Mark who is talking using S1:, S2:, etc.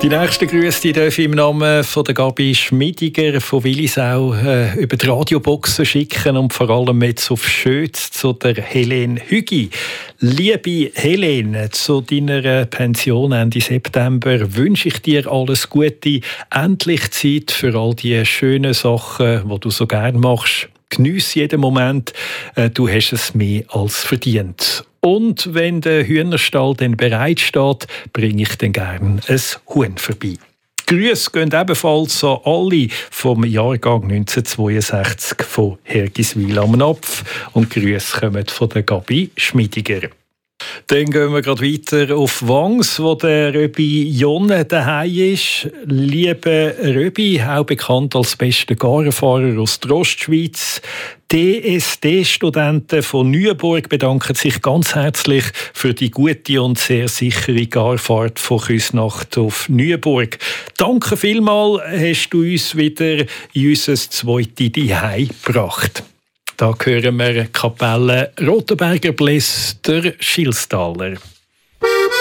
S1: Die nächsten Grüße die darf ich im Namen von der Gabi Schmidiger von Willisau über die Radioboxen schicken und vor allem jetzt auf Schötz zu der Helene Hügi. Liebe Helene, zu deiner Pension Ende September wünsche ich dir alles Gute, endlich Zeit für all die schönen Sachen, die du so gerne machst. Geniesse jeden Moment, du hast es mehr als verdient. Und wenn der Hühnerstall dann bereit steht, bringe ich dann gerne ein Huhn vorbei. Grüße gehen ebenfalls an alle vom Jahrgang 1962 von Hergiswil am Napf. Und Grüße kommen von der Gabi Schmidiger. Dann gehen wir gerade weiter auf Wangs, wo der Röbi Jonne daheim ist. Liebe Röbi, auch bekannt als bester Garenfahrer aus der Ostschweiz. DSD-Studenten von Neuenburg bedanken sich ganz herzlich für die gute und sehr sichere Garfahrt von Küsnacht auf Neuenburg. Danke vielmals, hast du uns wieder in unser zweites Zuhause gebracht. Da hören wir Kapelle Rotenberger Bläs, der Schilstaler.